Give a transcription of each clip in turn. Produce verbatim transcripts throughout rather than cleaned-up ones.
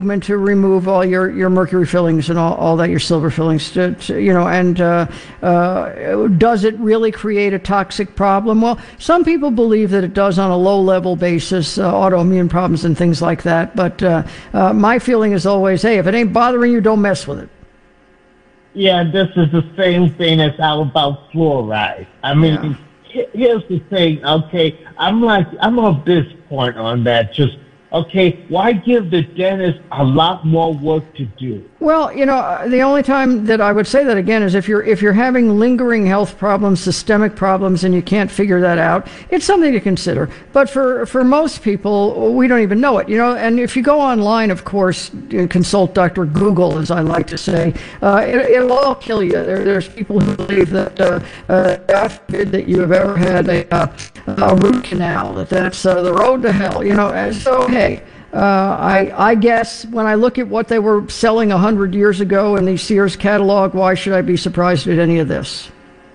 to remove all your, your mercury fillings and all, all that, your silver fillings, to, to, you know, and uh, uh, does it really create a toxic problem? Well, some people believe that it does on a low-level basis, uh, autoimmune problems and things like that, but uh, uh, my feeling is always, hey, if it ain't bothering you, don't mess with it. Yeah, this is the same thing as how about fluoride. I mean, yeah. Here's the thing, okay, I'm like, I'm on this point on that, just okay, why give the dentist a lot more work to do? Well, you know, the only time that I would say that again is if you're if you're having lingering health problems, systemic problems, and you can't figure that out, it's something to consider. But for, for most people, we don't even know it, you know. And if you go online, of course, consult Doctor Google, as I like to say, uh, it, it'll all kill you. There, there's people who believe that, uh, uh, God forbid that you have ever had a, uh, a root canal, that that's uh, the road to hell, you know. And so, hey, Uh, I, I guess when I look at what they were selling a hundred years ago in the Sears catalog, why should I be surprised at any of this?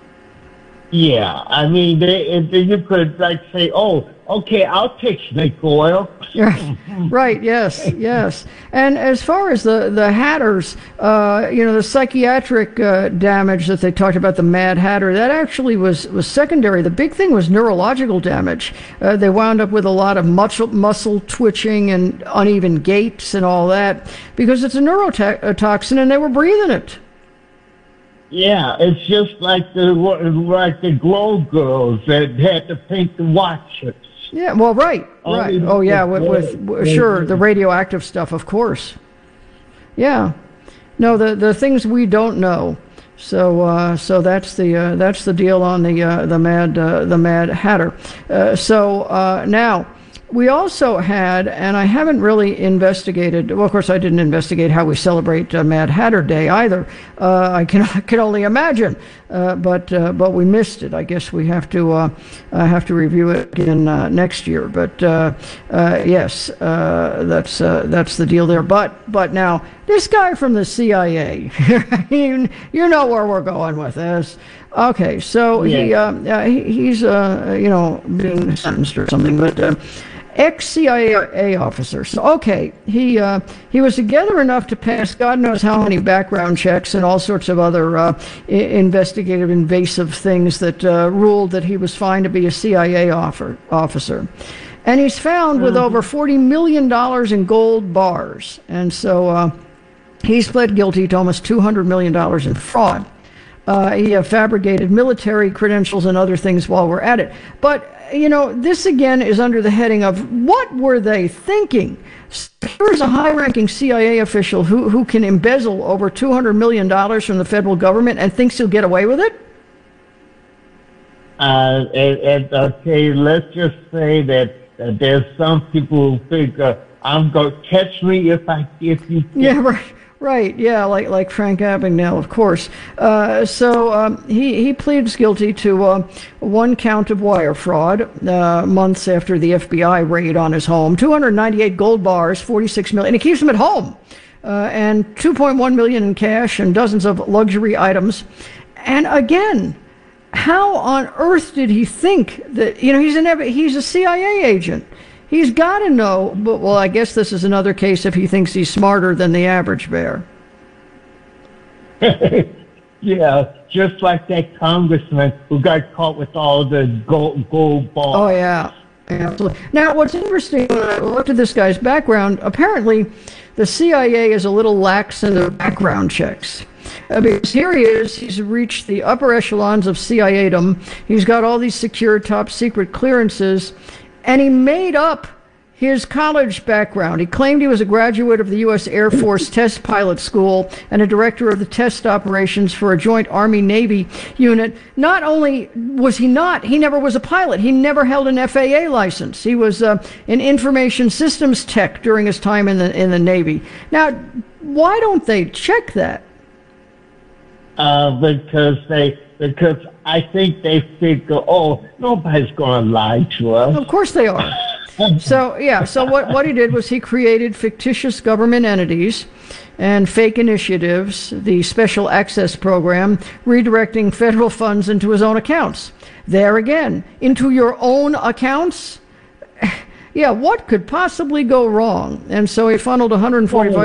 Yeah, I mean, they, they, you could like say, "Oh, okay, I'll take snake oil." Right. Yes. Yes. And as far as the the Hatters, uh, you know, the psychiatric uh, damage that they talked about, the Mad Hatter, that actually was was secondary. The big thing was neurological damage. Uh, they wound up with a lot of muscle muscle twitching and uneven gaits and all that because it's a neurotoxin, and they were breathing it. Yeah, it's just like the like the Glow Girls that had to paint the watches. Yeah, well, right, right. Oh, yeah, with, with sure the radioactive stuff, of course. Yeah, no, the the things we don't know. So, uh, so that's the uh, that's the deal on the uh, the Mad uh, the Mad Hatter. Uh, so uh, now. We also had, and I haven't really investigated, well, of course, I didn't investigate how we celebrate uh, Mad Hatter Day either. Uh, I can I can only imagine, uh, but uh, but we missed it. I guess we have to uh, uh, have to review it again uh, next year. But uh, uh, yes, uh, that's uh, that's the deal there. But but now this guy from the C I A, you, you know where we're going with this. Okay, so yeah. he, uh, uh, he he's uh, you know being sentenced or something, but. Uh, Ex-C I A officer. So, okay, he uh, he was together enough to pass God knows how many background checks and all sorts of other uh, I- investigative, invasive things that uh, ruled that he was fine to be a C I A offer, officer. And he's found with over forty million dollars in gold bars. And so uh, he's pled guilty to almost two hundred million dollars in fraud. Uh, he uh, fabricated military credentials and other things while we're at it. But you know, this again is under the heading of what were they thinking? Here's a high-ranking C I A official who, who can embezzle over two hundred million dollars from the federal government and thinks he'll get away with it? Uh, and, and okay, let's just say that uh, there's some people who think, uh, I'm going to catch me if I if you can. Yeah, right. Right, yeah, like like Frank Abagnale, of course. Uh, so um, he, he pleads guilty to uh, one count of wire fraud uh, months after the F B I raid on his home. two hundred ninety-eight gold bars, forty-six million, and he keeps them at home. Uh, and two point one million in cash and dozens of luxury items. And again, how on earth did he think that, you know, he's an he's a C I A agent. He's got to know, but, well, I guess this is another case if he thinks he's smarter than the average bear. Yeah, just like that congressman who got caught with all the gold, gold balls. Oh, yeah, absolutely. Now, what's interesting, when I looked at this guy's background, apparently the C I A is a little lax in their background checks. Uh, because here he is, he's reached the upper echelons of C I A-dom. He's got all these secure top secret clearances. And he made up his college background. He claimed he was a graduate of the U S Air Force Test Pilot School and a director of the test operations for a joint Army-Navy unit. Not only was he not, he never was a pilot. He never held an F A A license. He was uh, an information systems tech during his time in the in the Navy. Now, why don't they check that? Uh, because they... Because I think they figure, oh, nobody's going to lie to us. Of course they are. So, yeah, so what, what he did was he created fictitious government entities and fake initiatives, the Special Access Program, redirecting federal funds into his own accounts. There again, into your own accounts? yeah, what could possibly go wrong? And so he funneled one hundred forty-five